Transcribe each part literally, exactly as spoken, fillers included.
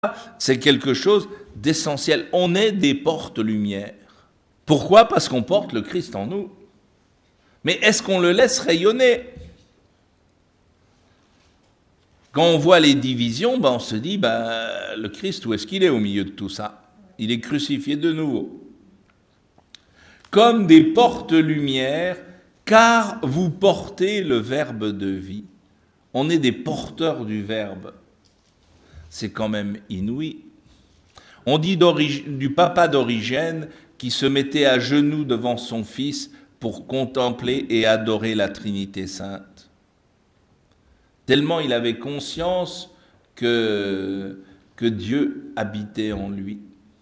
c'est quelque chose d'essentiel. On est des porte-lumière. Pourquoi? Parce qu'on porte le Christ en nous. Mais est-ce qu'on le laisse rayonner? Quand on voit les divisions, ben on se dit, ben, le Christ, où est-ce qu'il est au milieu de tout ça? Il est crucifié de nouveau. Comme des porte-lumière, car vous portez le Verbe de vie. On est des porteurs du Verbe. C'est quand même inouï. On dit du papa d'Origène qui se mettait à genoux devant son fils pour contempler et adorer la Trinité sainte. Tellement il avait conscience que, que Dieu habitait en lui.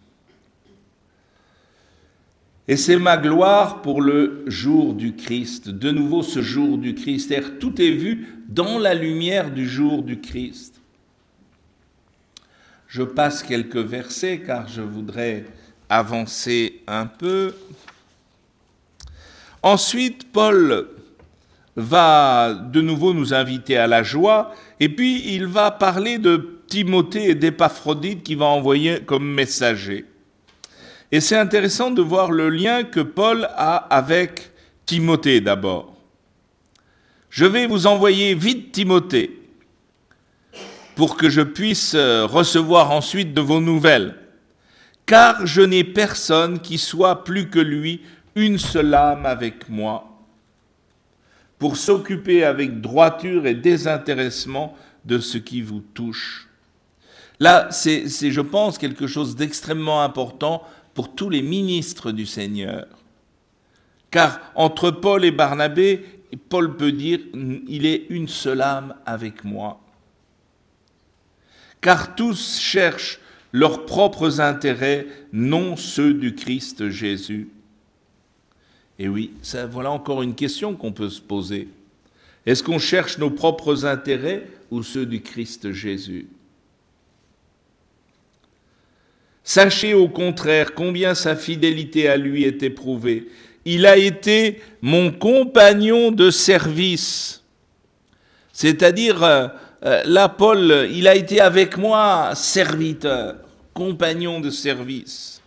Et c'est ma gloire pour le jour du Christ. De nouveau ce jour du Christ. Tout est vu dans la lumière du jour du Christ. Je passe quelques versets car je voudrais avancer un peu. Ensuite, Paul va de nouveau nous inviter à la joie, et puis il va parler de Timothée et d'Épaphrodite qu'il va envoyer comme messagers. Et c'est intéressant de voir le lien que Paul a avec Timothée d'abord. Je vais vous envoyer vite Timothée, pour que je puisse recevoir ensuite de vos nouvelles. Car je n'ai personne qui soit plus que lui, une seule âme avec moi, pour s'occuper avec droiture et désintéressement de ce qui vous touche. Là, c'est, c'est je pense, quelque chose d'extrêmement important pour tous les ministres du Seigneur. Car entre Paul et Barnabé, Paul peut dire, il est une seule âme avec moi. Car tous cherchent leurs propres intérêts, non ceux du Christ Jésus. Et oui, ça, voilà encore une question qu'on peut se poser. Est-ce qu'on cherche nos propres intérêts ou ceux du Christ Jésus? Sachez au contraire combien sa fidélité à lui est éprouvée. Il a été mon compagnon de service, c'est-à-dire... Euh, Euh, là, Paul, il a été avec moi serviteur, compagnon de service,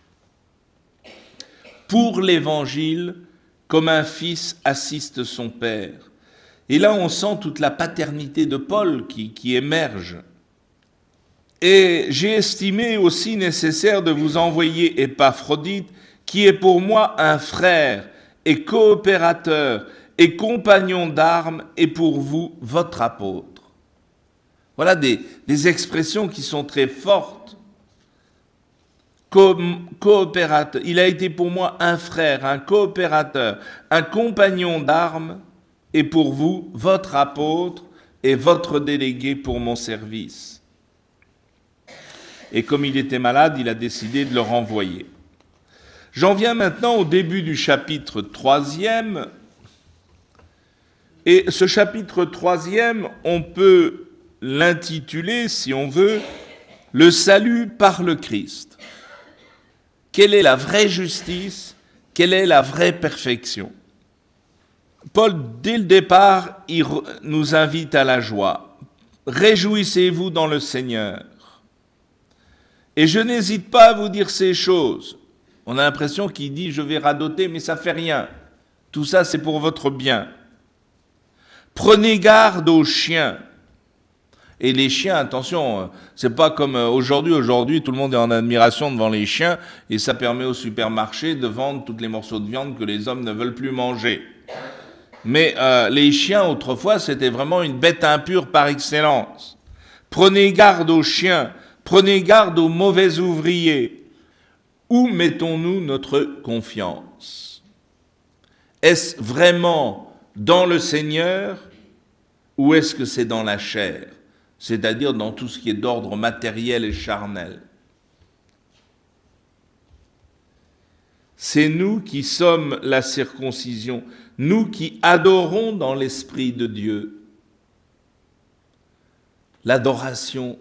pour l'Évangile, comme un fils assiste son père. Et là, on sent toute la paternité de Paul qui, qui émerge. Et j'ai estimé aussi nécessaire de vous envoyer Épaphrodite, qui est pour moi un frère et coopérateur et compagnon d'armes, et pour vous, votre apôtre. Voilà des, des expressions qui sont très fortes. Co- coopérateur. Il a été pour moi un frère, un coopérateur, un compagnon d'armes, et pour vous, votre apôtre et votre délégué pour mon service. Et comme il était malade, il a décidé de le renvoyer. J'en viens maintenant au début du chapitre troisième. Et ce chapitre troisième, on peut l'intituler, si on veut, « Le salut par le Christ ». Quelle est la vraie justice? Quelle est la vraie perfection? Paul, dès le départ, il nous invite à la joie. « Réjouissez-vous dans le Seigneur ». Et je n'hésite pas à vous dire ces choses. On a l'impression qu'il dit « je vais radoter », mais ça ne fait rien. Tout ça, c'est pour votre bien. Prenez garde aux chiens. Et les chiens, attention, c'est pas comme aujourd'hui. Aujourd'hui, tout le monde est en admiration devant les chiens et ça permet au supermarché de vendre tous les morceaux de viande que les hommes ne veulent plus manger. Mais euh, les chiens, autrefois, c'était vraiment une bête impure par excellence. Prenez garde aux chiens, prenez garde aux mauvais ouvriers. Où mettons-nous notre confiance? Est-ce vraiment dans le Seigneur ou est-ce que c'est dans la chair? C'est-à-dire dans tout ce qui est d'ordre matériel et charnel. C'est nous qui sommes la circoncision, nous qui adorons dans l'Esprit de Dieu. L'adoration.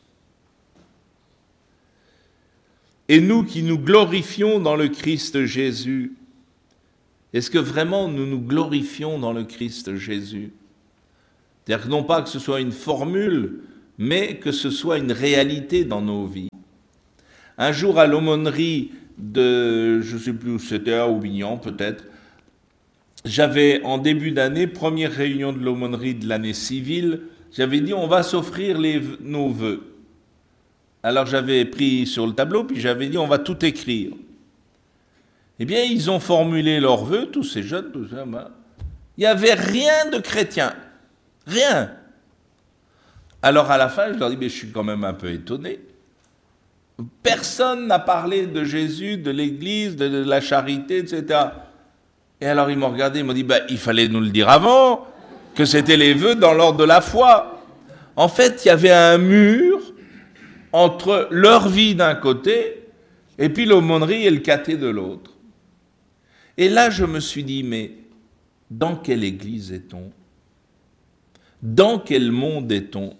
Et nous qui nous glorifions dans le Christ Jésus. Est-ce que vraiment nous nous glorifions dans le Christ Jésus? C'est-à-dire que non pas que ce soit une formule mais que ce soit une réalité dans nos vies. Un jour, à l'aumônerie de, je ne sais plus où c'était, à Aubignan peut-être, j'avais, en début d'année, première réunion de l'aumônerie de l'année civile, j'avais dit, on va s'offrir les, nos vœux. Alors j'avais pris sur le tableau, puis j'avais dit, on va tout écrire. Eh bien, ils ont formulé leurs vœux, tous ces jeunes, tout ça, ben, il n'y avait rien de chrétien. Rien. Alors à la fin, je leur dis, mais je suis quand même un peu étonné. Personne n'a parlé de Jésus, de l'Église, de, de la charité, et cetera. Et alors ils m'ont regardé, ils m'ont dit, bah, il fallait nous le dire avant, que c'était les vœux dans l'ordre de la foi. En fait, il y avait un mur entre leur vie d'un côté et puis l'aumônerie et le caté de l'autre. Et là, je me suis dit, mais dans quelle église est-on? Dans quel monde est-on?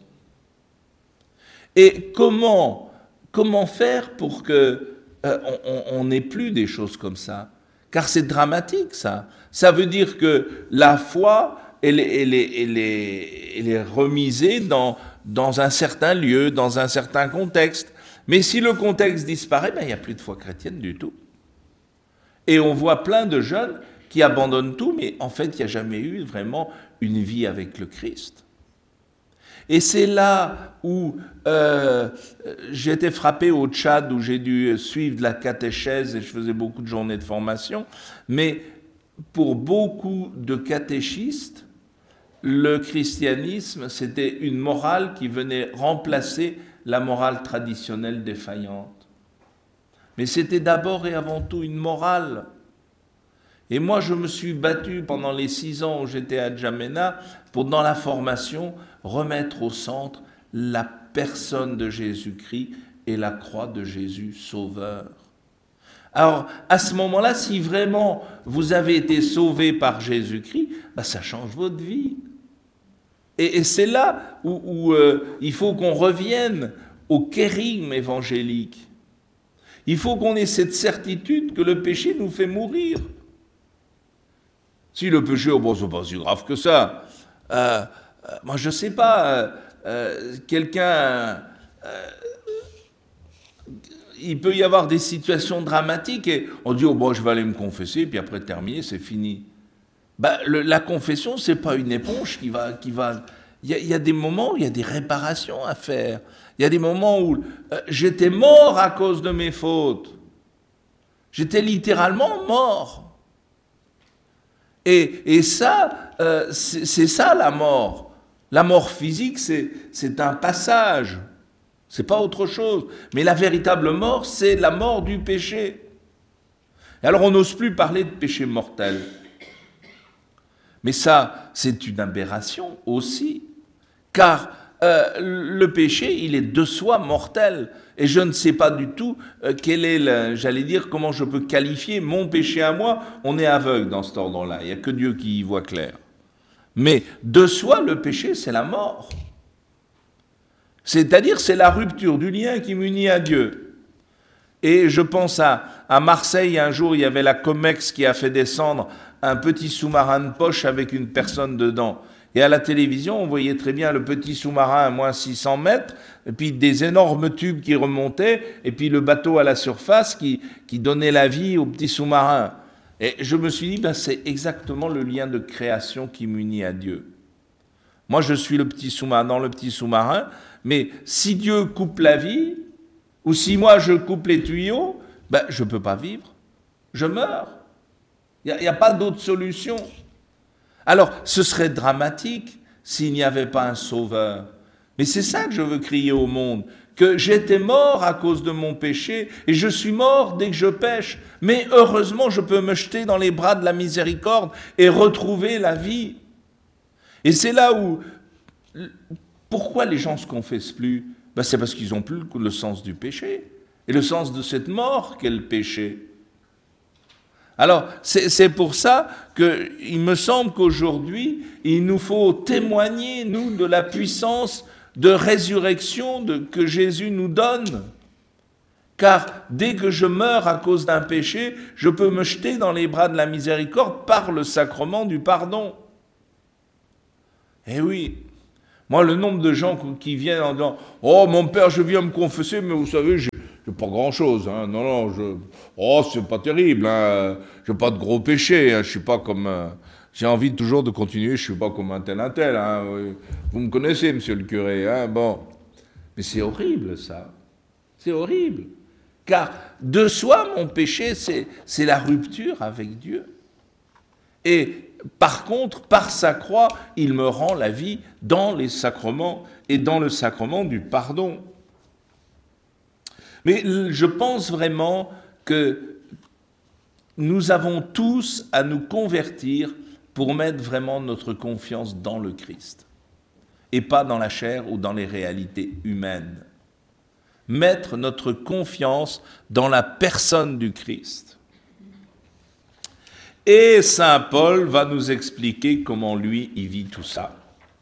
Et comment, comment faire pour que euh, on n'ait plus des choses comme ça? Car c'est dramatique, ça. Ça veut dire que la foi, elle, elle, elle, elle, est, elle est remisée dans, dans un certain lieu, dans un certain contexte. Mais si le contexte disparaît, ben, il n'y a plus de foi chrétienne du tout. Et on voit plein de jeunes qui abandonnent tout, mais en fait, il n'y a jamais eu vraiment une vie avec le Christ. Et c'est là où euh, j'ai été frappé au Tchad, où j'ai dû suivre de la catéchèse et je faisais beaucoup de journées de formation. Mais pour beaucoup de catéchistes, le christianisme, c'était une morale qui venait remplacer la morale traditionnelle défaillante. Mais c'était d'abord et avant tout une morale. Et moi, je me suis battu pendant les six ans où j'étais à N'Djamena pour, dans la formation, remettre au centre la personne de Jésus-Christ et la croix de Jésus Sauveur. Alors, à ce moment-là, si vraiment vous avez été sauvé par Jésus-Christ, ben, ça change votre vie. Et, et c'est là où, où euh, il faut qu'on revienne au kérigme évangélique. Il faut qu'on ait cette certitude que le péché nous fait mourir. Si le péché, oh bon, c'est pas si grave que ça. Euh, euh, moi, je sais pas, euh, euh, quelqu'un... Euh, il peut y avoir des situations dramatiques et on dit, oh bon, je vais aller me confesser, puis après terminer, c'est fini. Ben, le, la confession, c'est pas une éponge qui va... Qui va il, y a, il y a des moments où il y a des réparations à faire. Il y a des moments où euh, j'étais mort à cause de mes fautes. J'étais littéralement mort. Et, et ça, euh, c'est, c'est ça la mort. La mort physique, c'est, c'est un passage. C'est pas autre chose. Mais la véritable mort, c'est la mort du péché. Et alors on n'ose plus parler de péché mortel. Mais ça, c'est une aberration aussi. Car euh, le péché, il est de soi mortel. Et je ne sais pas du tout euh, quel est, le, j'allais dire, comment je peux qualifier mon péché à moi. On est aveugle dans cet ordre-là. Il n'y a que Dieu qui y voit clair. Mais de soi, le péché, c'est la mort. C'est-à-dire, c'est la rupture du lien qui m'unit à Dieu. Et je pense à, à Marseille, un jour, il y avait la Comex qui a fait descendre un petit sous-marin de poche avec une personne dedans. Et à la télévision, on voyait très bien le petit sous-marin à moins six cents mètres, et puis des énormes tubes qui remontaient, et puis le bateau à la surface qui, qui donnait la vie au petit sous-marin. Et je me suis dit, ben, c'est exactement le lien de création qui m'unit à Dieu. Moi, je suis le petit sous-marin, dans le petit sous-marin, mais si Dieu coupe la vie, ou si moi je coupe les tuyaux, ben, je ne peux pas vivre. Je meurs. Il n'y a, a pas d'autre solution. Alors, ce serait dramatique s'il n'y avait pas un sauveur. Mais c'est ça que je veux crier au monde, que j'étais mort à cause de mon péché, et je suis mort dès que je pêche. Mais heureusement, je peux me jeter dans les bras de la miséricorde et retrouver la vie. Et c'est là où... Pourquoi les gens ne se confessent plus? Ben, c'est parce qu'ils n'ont plus le sens du péché, et le sens de cette mort qu'est le péché. Alors, c'est, c'est pour ça qu'il me semble qu'aujourd'hui, il nous faut témoigner, nous, de la puissance de résurrection de, que Jésus nous donne. Car dès que je meurs à cause d'un péché, je peux me jeter dans les bras de la miséricorde par le sacrement du pardon. Eh oui, Moi, le nombre de gens qui viennent en disant « Oh, mon père, je viens me confesser, mais vous savez, j'ai pas grand-chose. Hein. Non, non, je... oh, c'est pas terrible. Hein. J'ai pas de gros péchés. Hein. Je suis pas comme... Euh... J'ai envie toujours de continuer. Je suis pas comme un tel, un tel. Hein. Vous me connaissez, monsieur le curé. Hein. Bon. Mais c'est horrible, ça. C'est horrible. Car de soi, mon péché, c'est la rupture avec Dieu. Et par contre, par sa croix, il me rend la vie dans les sacrements et dans le sacrement du pardon. Mais je pense vraiment que nous avons tous à nous convertir pour mettre vraiment notre confiance dans le Christ et pas dans la chair ou dans les réalités humaines. Mettre notre confiance dans la personne du Christ. Et saint Paul va nous expliquer comment lui, il vit tout ça.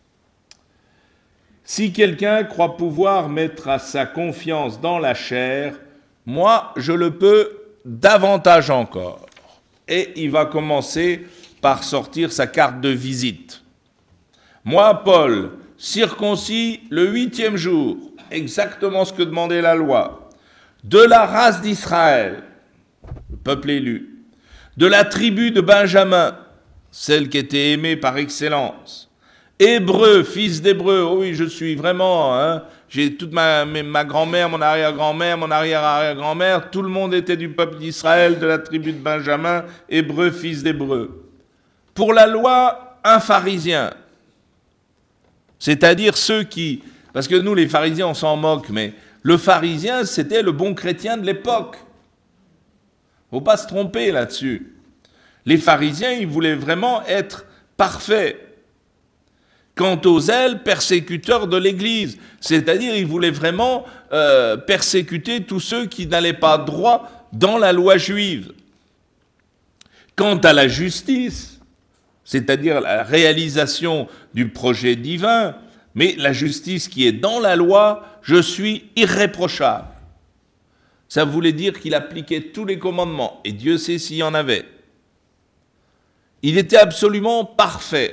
Si quelqu'un croit pouvoir mettre sa confiance dans la chair, moi, je le peux davantage encore. Et il va commencer par sortir sa carte de visite. Moi, Paul, circoncis le huitième jour, exactement ce que demandait la loi, de la race d'Israël, le peuple élu, de la tribu de Benjamin, celle qui était aimée par excellence, hébreu, fils d'hébreu, oh oui, je suis vraiment, hein, j'ai toute ma, ma grand-mère, mon arrière-grand-mère, mon arrière-arrière-grand-mère, tout le monde était du peuple d'Israël, de la tribu de Benjamin, hébreu, fils d'hébreu. Pour la loi, un pharisien, c'est-à-dire ceux qui, parce que nous les pharisiens on s'en moque, mais le pharisien c'était le bon chrétien de l'époque. Il ne faut pas se tromper là-dessus. Les pharisiens, ils voulaient vraiment être parfaits. Quant aux zèles, persécuteurs de l'Église, c'est-à-dire ils voulaient vraiment euh, persécuter tous ceux qui n'allaient pas droit dans la loi juive. Quant à la justice, c'est-à-dire la réalisation du projet divin, mais la justice qui est dans la loi, je suis irréprochable. Ça voulait dire qu'il appliquait tous les commandements, et Dieu sait s'il y en avait. Il était absolument parfait.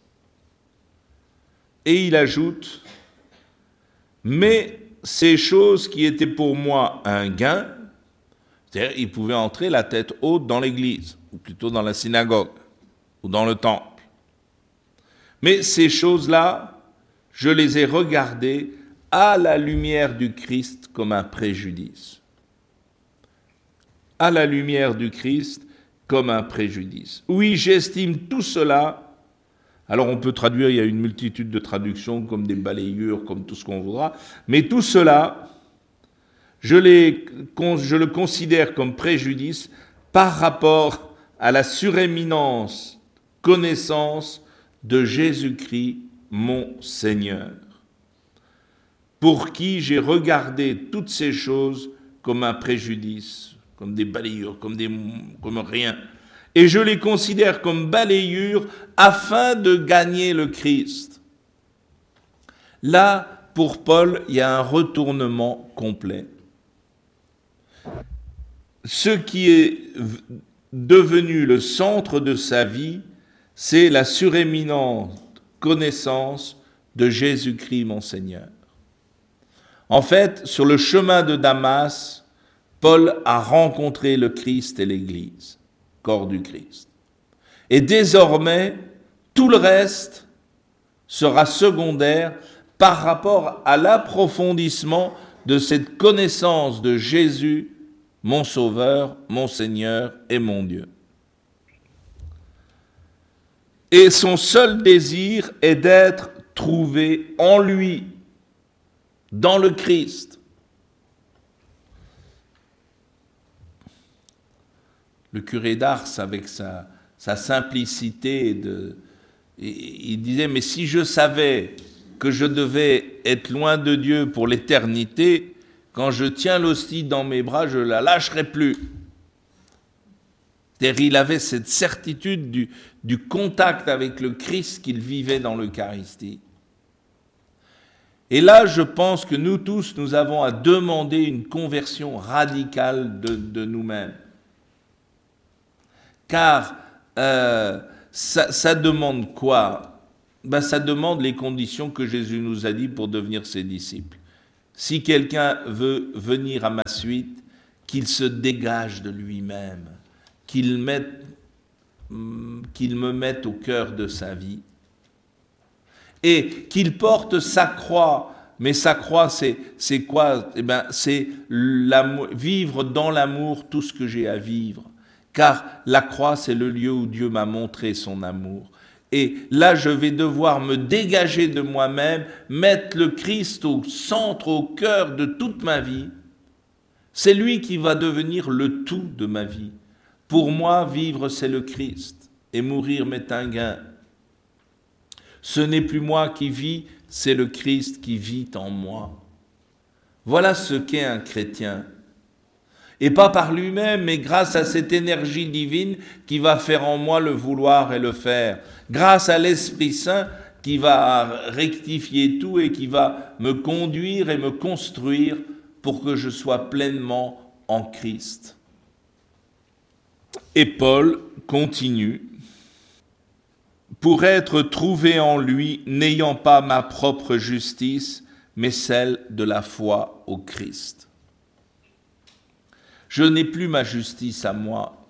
Et il ajoute, mais ces choses qui étaient pour moi un gain, c'est-à-dire il pouvait entrer la tête haute dans l'église, ou plutôt dans la synagogue, ou dans le temple. Mais ces choses-là, je les ai regardées à la lumière du Christ comme un préjudice. À la lumière du Christ comme un préjudice. Oui, j'estime tout cela, alors on peut traduire, il y a une multitude de traductions, comme des balayures, comme tout ce qu'on voudra, mais tout cela, je, les, je le considère comme préjudice par rapport à la suréminence connaissance de Jésus-Christ, mon Seigneur, pour qui j'ai regardé toutes ces choses comme un préjudice, comme des balayures, comme, des, comme rien. Et je les considère comme balayures afin de gagner le Christ. Là, pour Paul, il y a un retournement complet. Ce qui est devenu le centre de sa vie, c'est la suréminente connaissance de Jésus-Christ, mon Seigneur. En fait, sur le chemin de Damas, Paul a rencontré le Christ et l'Église, corps du Christ. Et désormais, tout le reste sera secondaire par rapport à l'approfondissement de cette connaissance de Jésus, mon Sauveur, mon Seigneur et mon Dieu. Et son seul désir est d'être trouvé en lui, dans le Christ. Le curé d'Ars, avec sa, sa simplicité, de, il disait, mais si je savais que je devais être loin de Dieu pour l'éternité, quand je tiens l'hostie dans mes bras, je ne la lâcherai plus. C'est-à-dire, il avait cette certitude du, du contact avec le Christ qu'il vivait dans l'Eucharistie. Et là, je pense que nous tous, nous avons à demander une conversion radicale de, de nous-mêmes. Car euh, ça, ça demande quoi? ben, ça demande les conditions que Jésus nous a dit pour devenir ses disciples. Si quelqu'un veut venir à ma suite, qu'il se dégage de lui-même, qu'il mette, qu'il me mette au cœur de sa vie, et qu'il porte sa croix. Mais sa croix, c'est, c'est quoi? Eh ben, c'est vivre dans l'amour tout ce que j'ai à vivre. Car la croix, c'est le lieu où Dieu m'a montré son amour. Et là, je vais devoir me dégager de moi-même, mettre le Christ au centre, au cœur de toute ma vie. C'est lui qui va devenir le tout de ma vie. Pour moi, vivre, c'est le Christ, et mourir m'est un gain. Ce n'est plus moi qui vis, c'est le Christ qui vit en moi. Voilà ce qu'est un chrétien. Et pas par lui-même, mais grâce à cette énergie divine qui va faire en moi le vouloir et le faire. Grâce à l'Esprit Saint qui va rectifier tout et qui va me conduire et me construire pour que je sois pleinement en Christ. Et Paul continue. Pour être trouvé en lui, n'ayant pas ma propre justice, mais celle de la foi au Christ. Je n'ai plus ma justice à moi.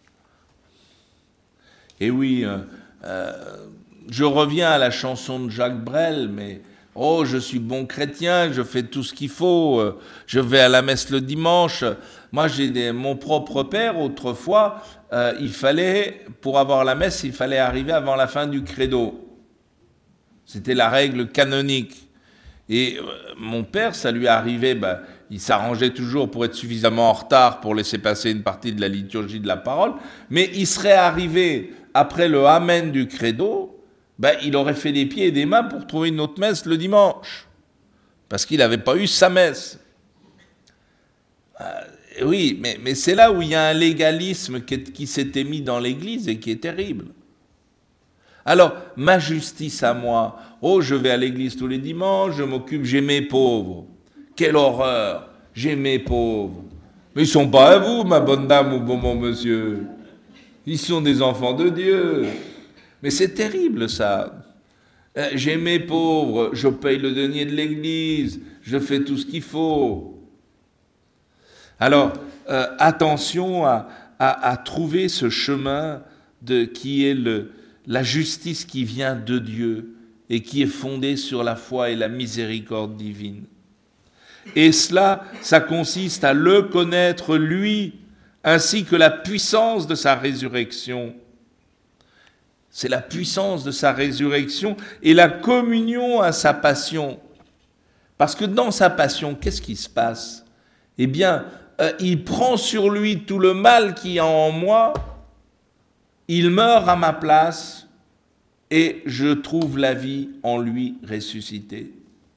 Et oui, euh, euh, je reviens à la chanson de Jacques Brel, mais oh, je suis bon chrétien, je fais tout ce qu'il faut, euh, je vais à la messe le dimanche. Moi, j'ai des, mon propre père, autrefois, euh, il fallait, pour avoir la messe, il fallait arriver avant la fin du credo. C'était la règle canonique. Et euh, mon père, ça lui arrivait, ben, il s'arrangeait toujours pour être suffisamment en retard pour laisser passer une partie de la liturgie de la parole, mais il serait arrivé après le Amen du credo, ben, il aurait fait des pieds et des mains pour trouver une autre messe le dimanche, parce qu'il n'avait pas eu sa messe. Euh, oui, mais, mais c'est là où il y a un légalisme qui, qui s'était mis dans l'Église et qui est terrible. Alors, ma justice à moi, oh, je vais à l'église tous les dimanches, je m'occupe, j'ai mes pauvres. Quelle horreur, j'ai mes pauvres. Mais ils ne sont pas à vous, ma bonne dame ou bon mon monsieur. Ils sont des enfants de Dieu. Mais c'est terrible, ça. J'ai mes pauvres, je paye le denier de l'église, je fais tout ce qu'il faut. Alors, euh, attention à, à, à trouver ce chemin de, qui est le... la justice qui vient de Dieu et qui est fondée sur la foi et la miséricorde divine. Et cela, ça consiste à le connaître lui, ainsi que la puissance de sa résurrection. C'est la puissance de sa résurrection et la communion à sa passion. Parce que dans sa passion, qu'est-ce qui se passe? Eh bien, euh, il prend sur lui tout le mal qu'il y a en moi, il meurt à ma place et je trouve la vie en lui ressuscitée.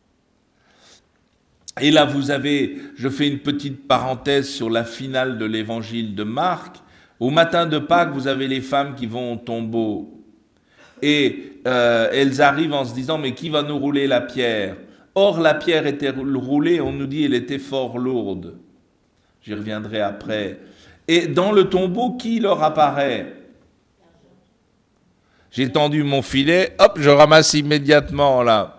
Et là, vous avez, je fais une petite parenthèse sur la finale de l'évangile de Marc. Au matin de Pâques, vous avez les femmes qui vont au tombeau. Et euh, elles arrivent en se disant, mais qui va nous rouler la pierre? Or, la pierre était roulée, on nous dit, elle était fort lourde. J'y reviendrai après. Et dans le tombeau, qui leur apparaît? J'ai tendu mon filet, hop, je ramasse immédiatement là.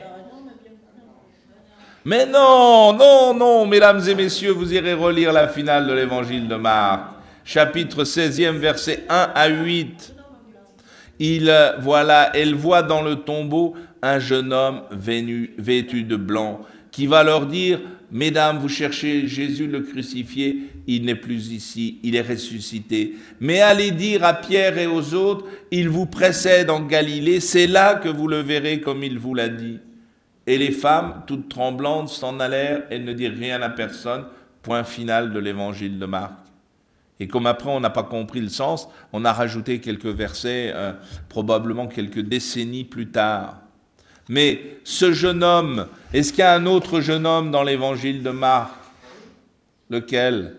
Mais non, non, non, mesdames et messieurs, vous irez relire la finale de l'évangile de Marc, chapitre seizième, versets un à huit. Il, voilà, elle voit dans le tombeau un jeune homme venu, vêtu de blanc, qui va leur dire, mesdames, vous cherchez Jésus le crucifié, il n'est plus ici, il est ressuscité. Mais allez dire à Pierre et aux autres, il vous précède en Galilée, c'est là que vous le verrez comme il vous l'a dit. Et les femmes, toutes tremblantes, s'en allèrent, elles ne dirent rien à personne. Point final de l'évangile de Marc. Et comme après on n'a pas compris le sens, on a rajouté quelques versets, euh, probablement quelques décennies plus tard. Mais ce jeune homme, est-ce qu'il y a un autre jeune homme dans l'évangile de Marc? Lequel?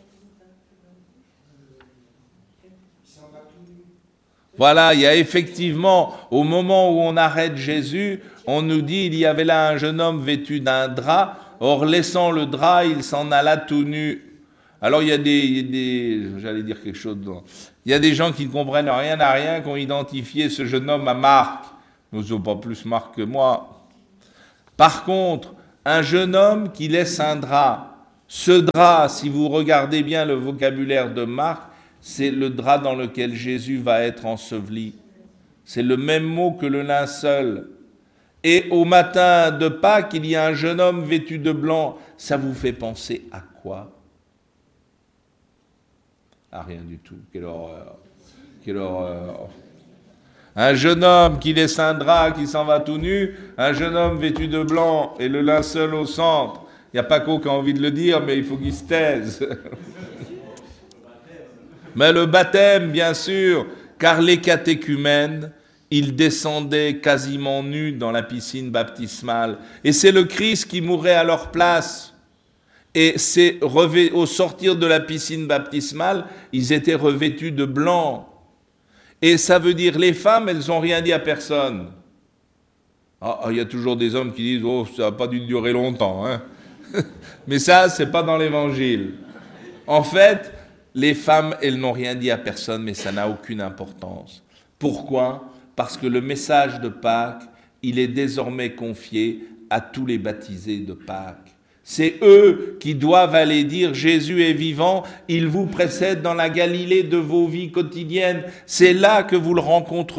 Voilà, il y a effectivement, au moment où on arrête Jésus, on nous dit il y avait là un jeune homme vêtu d'un drap, or laissant le drap, il s'en alla tout nu. Alors il y a des, il y a des j'allais dire quelque chose, il y a des gens qui ne comprennent rien à rien, qui ont identifié ce jeune homme à Marc. Nous n'avons pas plus marre que moi. Par contre, un jeune homme qui laisse un drap, ce drap, si vous regardez bien le vocabulaire de Marc, c'est le drap dans lequel Jésus va être enseveli. C'est le même mot que le linceul. Et au matin de Pâques, il y a un jeune homme vêtu de blanc. Ça vous fait penser à quoi? À rien du tout. Quelle horreur. Quelle horreur. Un jeune homme qui laisse un drap, qui s'en va tout nu, un jeune homme vêtu de blanc et le linceul au centre. Il n'y a pas qu'au qui a envie de le dire, mais il faut qu'il se taise. Mais le baptême, bien sûr, car les catéchumènes, ils descendaient quasiment nus dans la piscine baptismale. Et c'est le Christ qui mourait à leur place. Et c'est revê- au sortir de la piscine baptismale, ils étaient revêtus de blanc. Et ça veut dire, les femmes, elles n'ont rien dit à personne. Ah, il y a toujours des hommes qui disent, oh, ça n'a pas dû durer longtemps, hein. Mais ça, c'est pas dans l'évangile. En fait, les femmes, elles n'ont rien dit à personne, mais ça n'a aucune importance. Pourquoi? Parce que le message de Pâques, il est désormais confié à tous les baptisés de Pâques. C'est eux qui doivent aller dire « Jésus est vivant, il vous précède dans la Galilée de vos vies quotidiennes, c'est là que vous le rencontrerez. »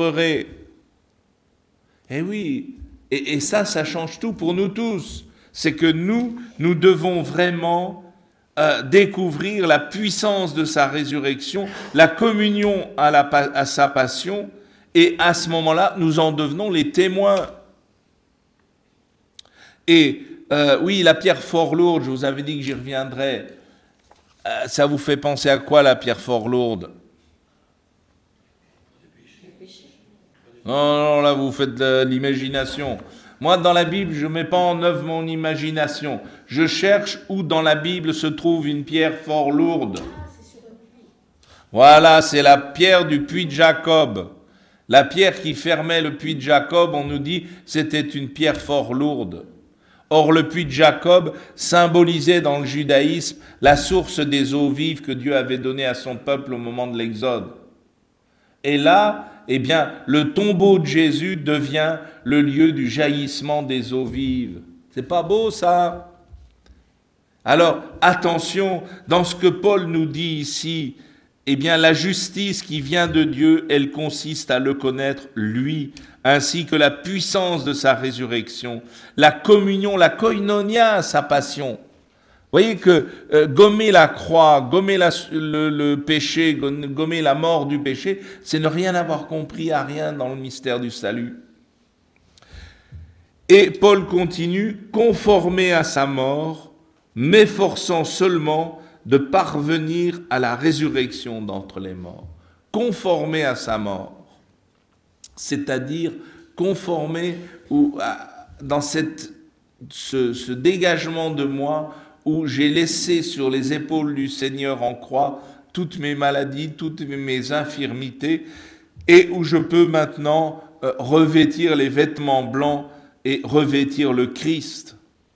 Eh oui, et, et ça, ça change tout pour nous tous. C'est que nous, nous devons vraiment euh, découvrir la puissance de sa résurrection, la communion à, la, à sa passion, et à ce moment-là, nous en devenons les témoins. Et euh, oui, la pierre fort lourde, je vous avais dit que j'y reviendrai. Euh, ça vous fait penser à quoi, la pierre fort lourde? Non, non, là, vous faites de l'imagination. Moi, dans la Bible, je ne mets pas en œuvre mon imagination. Je cherche où dans la Bible se trouve une pierre fort lourde. Voilà, c'est la pierre du puits de Jacob. La pierre qui fermait le puits de Jacob, on nous dit, c'était une pierre fort lourde. Or, le puits de Jacob symbolisait dans le judaïsme la source des eaux vives que Dieu avait donnée à son peuple au moment de l'Exode. Et là, eh bien, le tombeau de Jésus devient le lieu du jaillissement des eaux vives. C'est pas beau, ça? Alors, attention, dans ce que Paul nous dit ici, eh bien, la justice qui vient de Dieu, elle consiste à le connaître, lui, ainsi que la puissance de sa résurrection, la communion, la koinonia, sa passion. Vous voyez que euh, gommer la croix, gommer la, le, le péché, gommer la mort du péché, c'est ne rien avoir compris à rien dans le mystère du salut. Et Paul continue, conformé à sa mort, m'efforçant seulement de parvenir à la résurrection d'entre les morts. Conformé à sa mort, c'est-à-dire conformé ou, à, dans cette, ce, ce dégagement de moi où j'ai laissé sur les épaules du Seigneur en croix toutes mes maladies, toutes mes infirmités, et où je peux maintenant euh, revêtir les vêtements blancs et revêtir le Christ.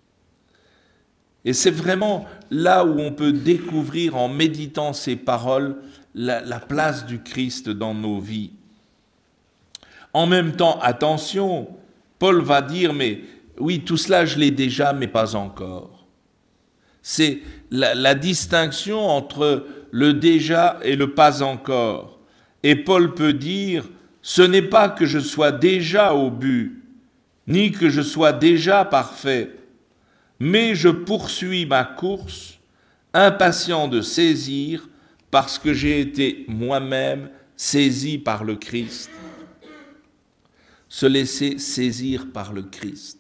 Et c'est vraiment là où on peut découvrir en méditant ces paroles la, la place du Christ dans nos vies. En même temps, attention, Paul va dire, mais oui, tout cela je l'ai déjà, mais pas encore. C'est la, la distinction entre le déjà et le pas encore. Et Paul peut dire, ce n'est pas que je sois déjà au but, ni que je sois déjà parfait, mais je poursuis ma course, impatient de saisir, parce que j'ai été moi-même saisi par le Christ. Se laisser saisir par le Christ.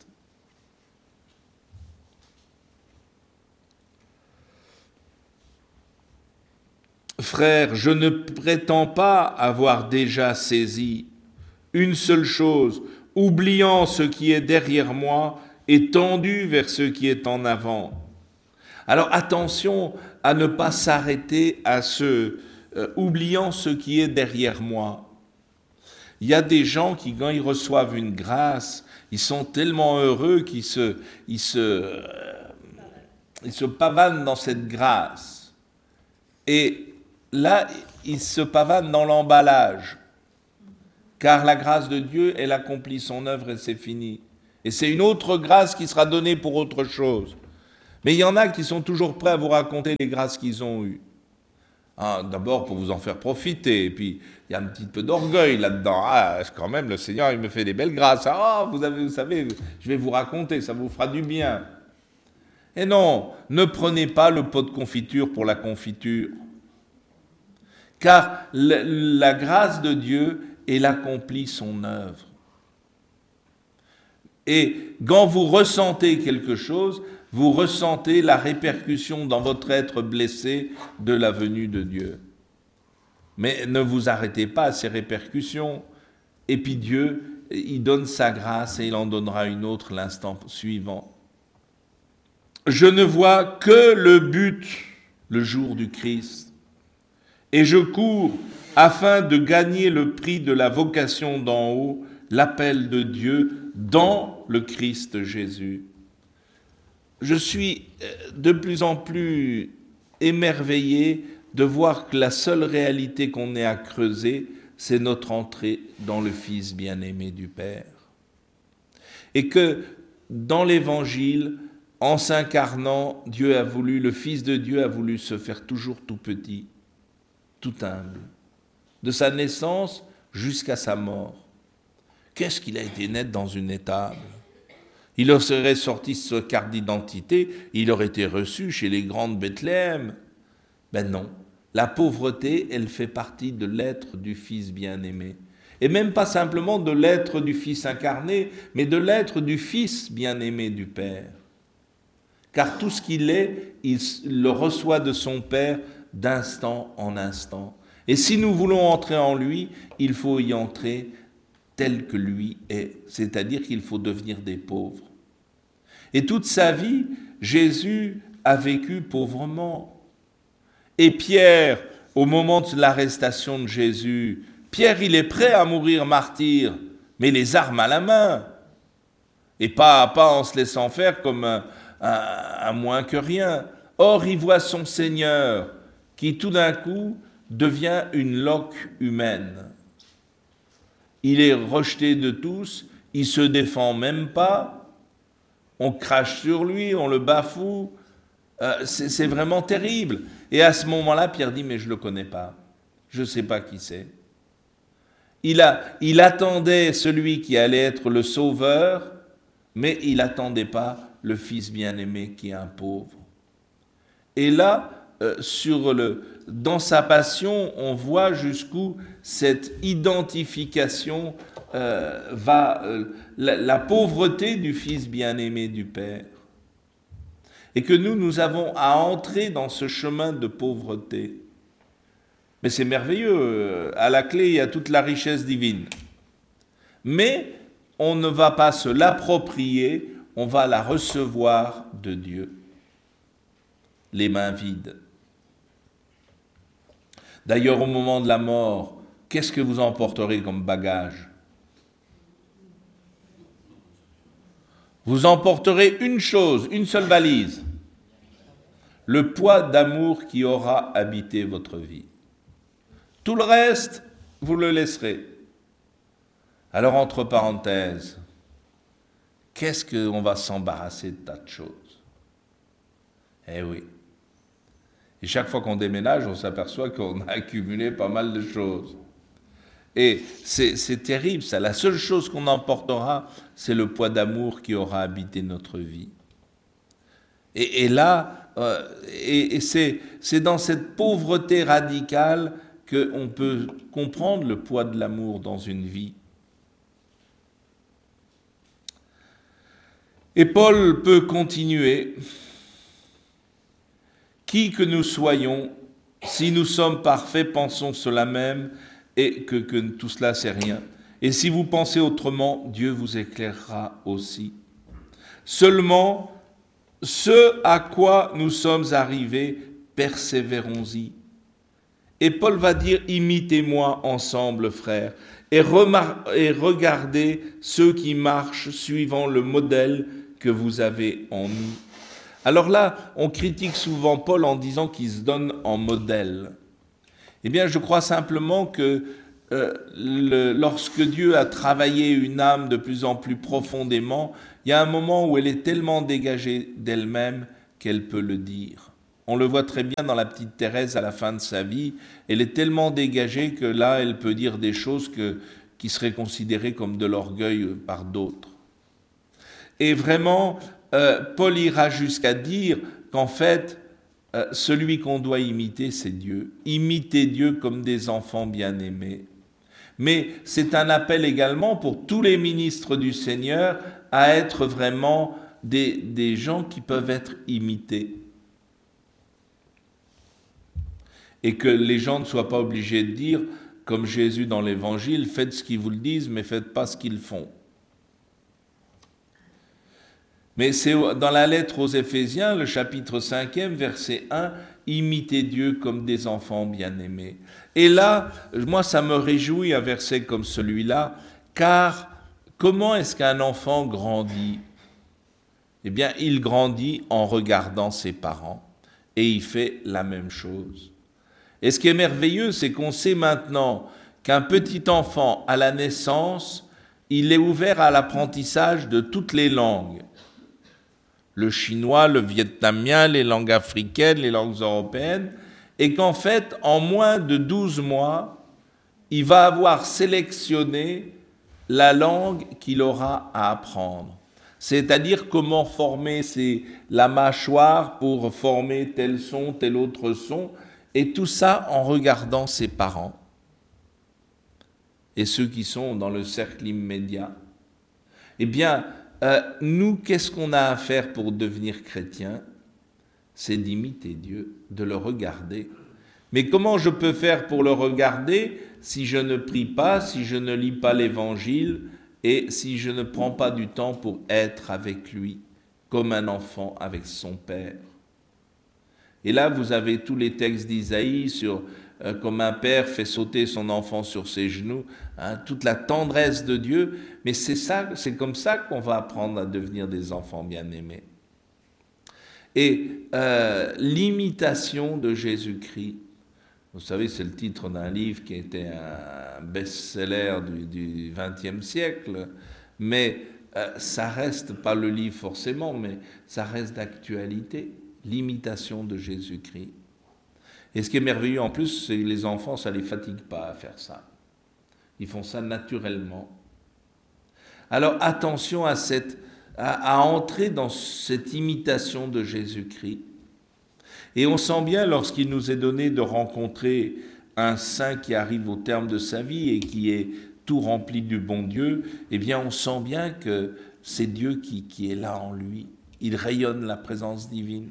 Frères, je ne prétends pas avoir déjà saisi une seule chose, oubliant ce qui est derrière moi et tendu vers ce qui est en avant. Alors attention à ne pas s'arrêter à ce euh, oubliant ce qui est derrière moi. Il y a des gens qui, quand ils reçoivent une grâce, ils sont tellement heureux qu'ils se, ils se, euh, ils se pavanent dans cette grâce. Et là, ils se pavanent dans l'emballage. car la grâce de Dieu, elle accomplit son œuvre et c'est fini. Et c'est une autre grâce qui sera donnée pour autre chose. Mais il y en a qui sont toujours prêts à vous raconter les grâces qu'ils ont eues. Ah, d'abord pour vous en faire profiter, et puis il y a un petit peu d'orgueil là-dedans. Ah, quand même, le Seigneur, il me fait des belles grâces. Ah, vous, avez, vous savez, je vais vous raconter, ça vous fera du bien. Et non, ne prenez pas le pot de confiture pour la confiture. Car la, la grâce de Dieu, elle accomplit son œuvre. Et quand vous ressentez quelque chose, vous ressentez la répercussion dans votre être blessé de la venue de Dieu. Mais ne vous arrêtez pas à ces répercussions. Et puis Dieu, il donne sa grâce et il en donnera une autre l'instant suivant. Je ne vois que le but, le jour du Christ. Et je cours afin de gagner le prix de la vocation d'en haut, l'appel de Dieu dans le Christ Jésus. Je suis de plus en plus émerveillé de voir que la seule réalité qu'on ait à creuser, c'est notre entrée dans le Fils bien-aimé du Père. Et que dans l'Évangile, en s'incarnant, Dieu a voulu, le Fils de Dieu a voulu se faire toujours tout petit, tout humble, de sa naissance jusqu'à sa mort. Qu'est-ce qu'il a été net dans une étable ? Il leur serait sorti sa carte d'identité, il aurait été reçu chez les grandes Bethléem. Ben non, la pauvreté, elle fait partie de l'être du Fils bien-aimé. Et même pas simplement de l'être du Fils incarné, mais de l'être du Fils bien-aimé du Père. Car tout ce qu'il est, il le reçoit de son Père d'instant en instant. Et si nous voulons entrer en lui, il faut y entrer tel que lui est, c'est-à-dire qu'il faut devenir des pauvres. Et toute sa vie, Jésus a vécu pauvrement. Et Pierre, au moment de l'arrestation de Jésus, Pierre, il est prêt à mourir martyr, mais les armes à la main, et pas, pas en se laissant faire comme un, un, un moins que rien. Or, il voit son Seigneur qui, tout d'un coup, devient une loque humaine. Il est rejeté de tous, il ne se défend même pas, on crache sur lui, on le bafoue, euh, c'est, c'est vraiment terrible. Et à ce moment-là, Pierre dit, mais je ne le connais pas, je ne sais pas qui c'est. Il, a, il attendait celui qui allait être le sauveur, mais il n'attendait pas le Fils bien-aimé qui est un pauvre. Et là, euh, sur le... dans sa passion, on voit jusqu'où cette identification euh, va, euh, la, la pauvreté du Fils bien-aimé du Père. Et que nous, nous avons à entrer dans ce chemin de pauvreté. Mais c'est merveilleux, à la clé, il y a toute la richesse divine. Mais on ne va pas se l'approprier, on va la recevoir de Dieu, les mains vides. D'ailleurs, au moment de la mort, qu'est-ce que vous emporterez comme bagage ? Vous emporterez une chose, une seule valise, le poids d'amour qui aura habité votre vie. Tout le reste, vous le laisserez. Alors, entre parenthèses, qu'est-ce qu'on va s'embarrasser de tas de choses ? Eh oui. Et chaque fois qu'on déménage, on s'aperçoit qu'on a accumulé pas mal de choses. Et c'est, c'est terrible, ça. La seule chose qu'on emportera, c'est le poids d'amour qui aura habité notre vie. Et, et là, euh, et, et c'est, c'est dans cette pauvreté radicale qu'on peut comprendre le poids de l'amour dans une vie. Et Paul peut continuer. Qui que nous soyons, si nous sommes parfaits, pensons cela même, et que, que tout cela c'est rien. Et si vous pensez autrement, Dieu vous éclairera aussi. Seulement, ce à quoi nous sommes arrivés, persévérons-y. Et Paul va dire, imitez-moi ensemble, frères, et, remar- et regardez ceux qui marchent suivant le modèle que vous avez en nous. Alors là, on critique souvent Paul en disant qu'il se donne en modèle. Eh bien, je crois simplement que euh, le, lorsque Dieu a travaillé une âme de plus en plus profondément, il y a un moment où elle est tellement dégagée d'elle-même qu'elle peut le dire. On le voit très bien dans la petite Thérèse à la fin de sa vie. Elle est tellement dégagée que là, elle peut dire des choses que, qui seraient considérées comme de l'orgueil par d'autres. Et vraiment, euh, Paul ira jusqu'à dire qu'en fait, euh, celui qu'on doit imiter, c'est Dieu. Imiter Dieu comme des enfants bien-aimés. Mais c'est un appel également pour tous les ministres du Seigneur à être vraiment des, des gens qui peuvent être imités. Et que les gens ne soient pas obligés de dire, comme Jésus dans l'Évangile, faites ce qu'ils vous le disent, mais faites pas ce qu'ils font. Mais c'est dans la lettre aux Éphésiens, le chapitre cinquième, verset un, « Imitez Dieu comme des enfants bien-aimés ». Et là, moi, ça me réjouit un verset comme celui-là, car comment est-ce qu'un enfant grandit ? Eh bien, il grandit en regardant ses parents, et il fait la même chose. Et ce qui est merveilleux, c'est qu'on sait maintenant qu'un petit enfant, à la naissance, il est ouvert à l'apprentissage de toutes les langues. Le chinois, le vietnamien, les langues africaines, les langues européennes, et qu'en fait, en moins de douze mois, il va avoir sélectionné la langue qu'il aura à apprendre. C'est-à-dire comment former ses, la mâchoire pour former tel son, tel autre son, et tout ça en regardant ses parents et ceux qui sont dans le cercle immédiat. Eh bien, euh, nous, qu'est-ce qu'on a à faire pour devenir chrétien ? C'est d'imiter Dieu, de le regarder. Mais comment je peux faire pour le regarder si je ne prie pas, si je ne lis pas l'Évangile et si je ne prends pas du temps pour être avec lui, comme un enfant avec son père ? Et là, vous avez tous les textes d'Isaïe sur euh, comme un père fait sauter son enfant sur ses genoux, hein, toute la tendresse de Dieu. Mais c'est ça, c'est comme ça qu'on va apprendre à devenir des enfants bien-aimés. Et euh, l'imitation de Jésus-Christ, vous savez, c'est le titre d'un livre qui était un best-seller du vingtième siècle, mais euh, ça reste pas le livre forcément, mais ça reste d'actualité. L'imitation de Jésus-Christ. Et ce qui est merveilleux en plus, c'est que les enfants, ça ne les fatigue pas à faire ça. Ils font ça naturellement. Alors attention à, cette, à, à entrer dans cette imitation de Jésus-Christ. Et on sent bien, lorsqu'il nous est donné de rencontrer un saint qui arrive au terme de sa vie et qui est tout rempli du bon Dieu, eh bien on sent bien que c'est Dieu qui, qui est là en lui. Il rayonne la présence divine.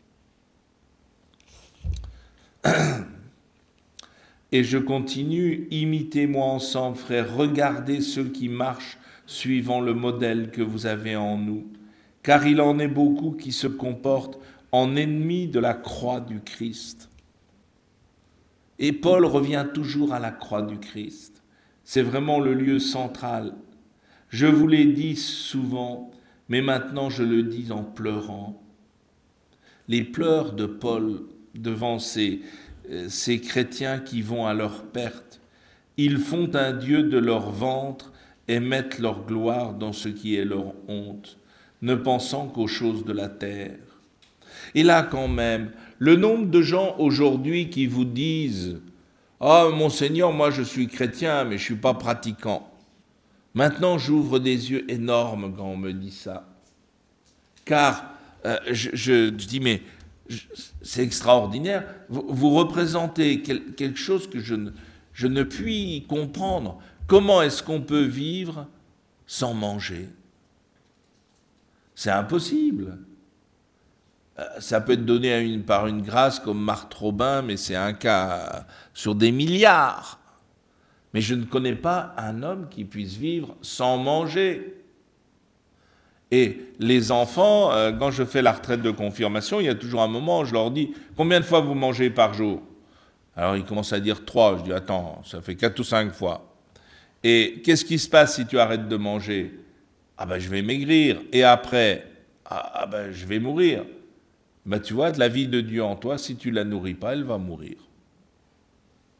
Et je continue, imitez-moi ensemble, frères, regardez ceux qui marchent suivant le modèle que vous avez en nous, car il en est beaucoup qui se comportent en ennemis de la croix du Christ. Et Paul revient toujours à la croix du Christ. C'est vraiment le lieu central. Je vous l'ai dit souvent, mais maintenant je le dis en pleurant. Les pleurs de Paul devant ces, ces chrétiens qui vont à leur perte. Ils font un Dieu de leur ventre et mettent leur gloire dans ce qui est leur honte, ne pensant qu'aux choses de la terre. Et là quand même, le nombre de gens aujourd'hui qui vous disent « Ah, mon Seigneur, moi je suis chrétien, mais je ne suis pas pratiquant. » Maintenant, j'ouvre des yeux énormes quand on me dit ça. Car euh, je, je, je dis « Mais c'est extraordinaire, vous, vous représentez quel, quelque chose que je ne, je ne puis comprendre. Comment est-ce qu'on peut vivre sans manger ? C'est impossible. Ça peut être donné à une, par une grâce comme Marthe Robin, mais c'est un cas sur des milliards. Mais je ne connais pas un homme qui puisse vivre sans manger. Et les enfants, quand je fais la retraite de confirmation, il y a toujours un moment où je leur dis « Combien de fois vous mangez par jour ?» Alors ils commencent à dire « Trois ». Je dis « Attends, ça fait quatre ou cinq fois. » Et qu'est-ce qui se passe si tu arrêtes de manger ? Ah ben je vais maigrir. Et après, ah ben je vais mourir. Ben tu vois, de la vie de Dieu en toi, si tu ne la nourris pas, elle va mourir.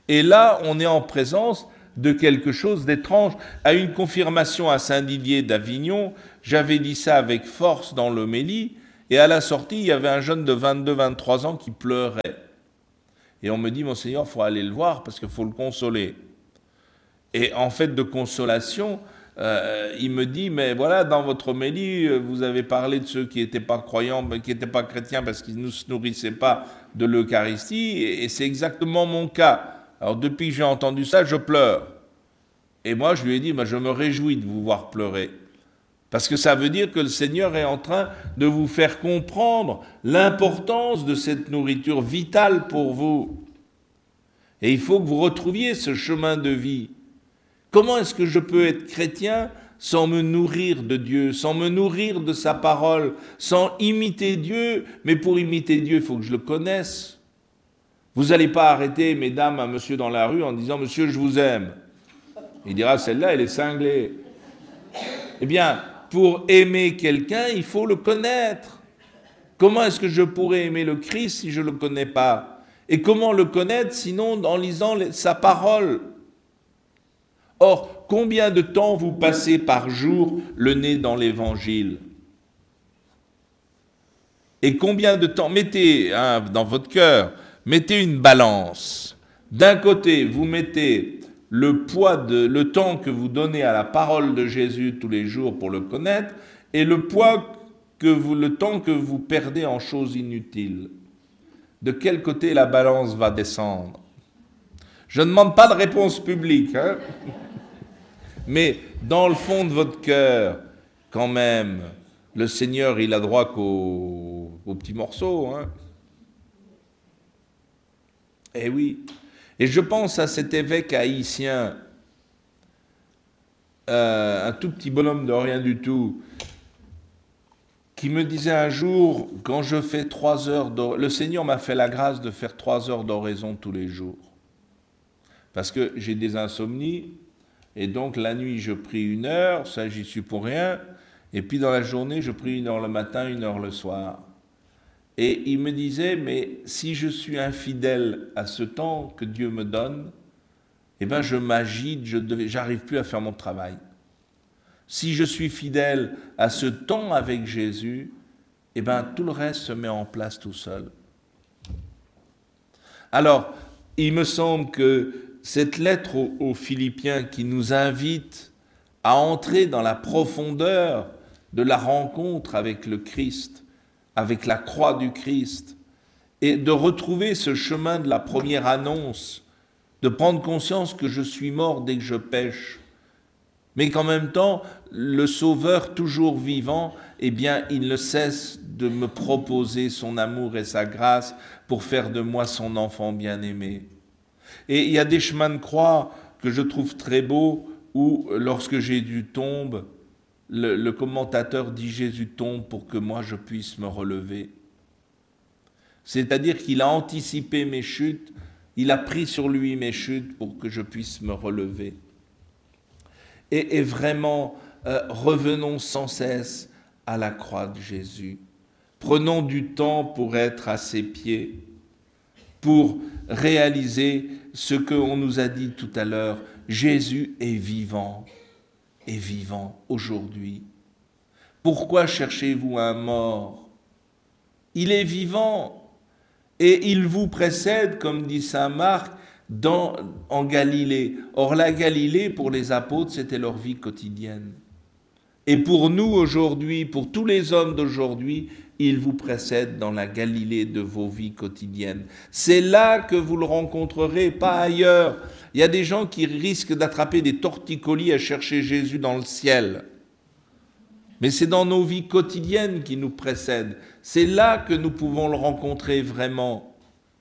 Et là, on est en présence de quelque chose d'étrange. À une confirmation à Saint-Didier d'Avignon, j'avais dit ça avec force dans l'homélie, et à la sortie, il y avait un jeune de vingt-deux vingt-trois ans qui pleurait. Et on me dit, Monseigneur, il faut aller le voir parce qu'il faut le consoler. Et en fait de consolation, euh, il me dit, mais voilà, dans votre homélie, vous avez parlé de ceux qui n'étaient pas croyants, qui n'étaient pas chrétiens parce qu'ils ne se nourrissaient pas de l'Eucharistie, et, et c'est exactement mon cas. Alors depuis que j'ai entendu ça, je pleure. Et moi, je lui ai dit, bah, je me réjouis de vous voir pleurer. Parce que ça veut dire que le Seigneur est en train de vous faire comprendre l'importance de cette nourriture vitale pour vous. Et il faut que vous retrouviez ce chemin de vie. Comment est-ce que je peux être chrétien sans me nourrir de Dieu, sans me nourrir de sa parole, sans imiter Dieu? Mais pour imiter Dieu, il faut que je le connaisse. Vous n'allez pas arrêter, mesdames, un monsieur dans la rue en disant « Monsieur, je vous aime ». Il dira « Celle-là, elle est cinglée ». Eh bien, pour aimer quelqu'un, il faut le connaître. Comment est-ce que je pourrais aimer le Christ si je ne le connais pas? Et comment le connaître sinon en lisant sa parole? Or, combien de temps vous passez par jour le nez dans l'Évangile? Et combien de temps, mettez hein, dans votre cœur, mettez une balance. D'un côté, vous mettez le poids de, le temps que vous donnez à la parole de Jésus tous les jours pour le connaître, et le poids que vous, le temps que vous perdez en choses inutiles. De quel côté la balance va descendre? Je ne demande pas de réponse publique, hein? Mais dans le fond de votre cœur, quand même, le Seigneur, il a droit qu'aux aux petits morceaux, hein? Eh oui. Et je pense à cet évêque haïtien, euh, un tout petit bonhomme de rien du tout, qui me disait un jour, quand je fais trois heures d'oraison, le Seigneur m'a fait la grâce de faire trois heures d'oraison tous les jours. Parce que j'ai des insomnies, et donc la nuit je prie une heure, ça j'y suis pour rien, et puis dans la journée je prie une heure le matin, une heure le soir. Et il me disait, mais si je suis infidèle à ce temps que Dieu me donne, eh bien je m'agite, je n'arrive plus à faire mon travail. Si je suis fidèle à ce temps avec Jésus, eh bien tout le reste se met en place tout seul. Alors, il me semble que cette lettre aux, aux Philippiens qui nous invite à entrer dans la profondeur de la rencontre avec le Christ, avec la croix du Christ, et de retrouver ce chemin de la première annonce, de prendre conscience que je suis mort dès que je pêche, mais qu'en même temps, le Sauveur toujours vivant, eh bien, il ne cesse de me proposer son amour et sa grâce pour faire de moi son enfant bien-aimé. Et il y a des chemins de croix que je trouve très beaux, où, lorsque Jésus tombe, le, le commentateur dit « Jésus tombe pour que moi je puisse me relever ». C'est-à-dire qu'il a anticipé mes chutes, il a pris sur lui mes chutes pour que je puisse me relever. Et, et vraiment, euh, revenons sans cesse à la croix de Jésus. Prenons du temps pour être à ses pieds, pour réaliser ce qu'on nous a dit tout à l'heure. Jésus est vivant, est vivant aujourd'hui. Pourquoi cherchez-vous un mort? Il est vivant et il vous précède, comme dit saint Marc, dans, en Galilée. Or la Galilée, pour les apôtres, c'était leur vie quotidienne. Et pour nous aujourd'hui, pour tous les hommes d'aujourd'hui, il vous précède dans la Galilée de vos vies quotidiennes. C'est là que vous le rencontrerez, pas ailleurs. Il y a des gens qui risquent d'attraper des torticolis à chercher Jésus dans le ciel. Mais c'est dans nos vies quotidiennes qu'il nous précède. C'est là que nous pouvons le rencontrer vraiment.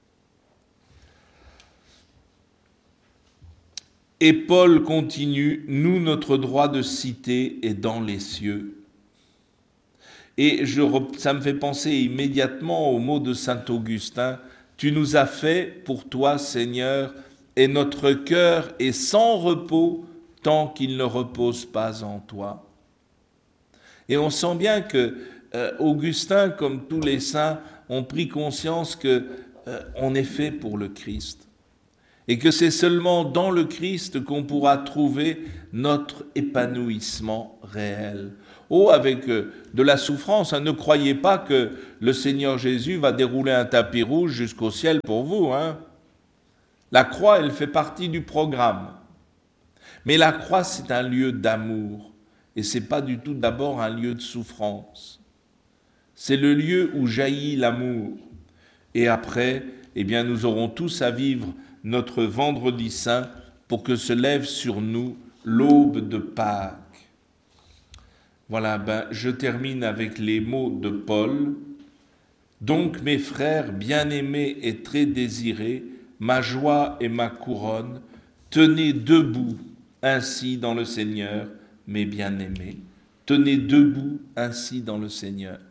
Et Paul continue, « Nous, notre droit de cité est dans les cieux. » Et je, ça me fait penser immédiatement au mot de saint Augustin, « Tu nous as fait pour toi, Seigneur, et notre cœur est sans repos tant qu'il ne repose pas en toi. » Et on sent bien que euh, Augustin, comme tous les saints, ont pris conscience qu'on euh, est fait pour le Christ. et que c'est seulement dans le Christ qu'on pourra trouver notre épanouissement réel. Oh, avec de la souffrance, hein, ne croyez pas que le Seigneur Jésus va dérouler un tapis rouge jusqu'au ciel pour vous. Hein. La croix, elle fait partie du programme. Mais la croix, c'est un lieu d'amour, et ce n'est pas du tout d'abord un lieu de souffrance. C'est le lieu où jaillit l'amour. Et après, eh bien, nous aurons tous à vivre notre vendredi saint pour que se lève sur nous l'aube de Pâques. Voilà, ben, je termine avec les mots de Paul. Donc, mes frères bien-aimés et très désirés, ma joie et ma couronne, tenez debout ainsi dans le Seigneur, mes bien-aimés. Tenez debout ainsi dans le Seigneur.